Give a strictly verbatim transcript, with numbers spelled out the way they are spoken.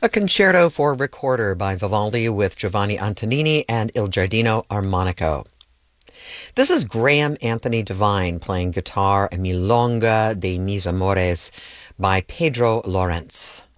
A concerto for recorder by Vivaldi with Giovanni Antonini and Il Giardino Armonico. This is Graham Anthony Devine playing guitar, Milonga de Mis Amores by Pedro Lawrence.